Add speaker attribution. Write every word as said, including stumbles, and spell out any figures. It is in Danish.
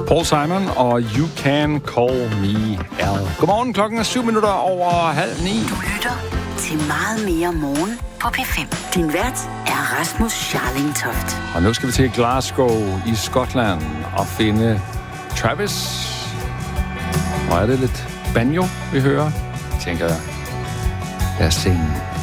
Speaker 1: Paul Simon og You Can Call Me Al. Godmorgen, klokken er syv minutter over halv ni.
Speaker 2: Du lytter til Meget Mere Morgen på P fem. Din vært er Rasmus Scharling Toft.
Speaker 1: Og nu skal vi til Glasgow i Skotland og finde Travis. Og er det lidt banjo, vi hører? Tænker jeg. Lad os se.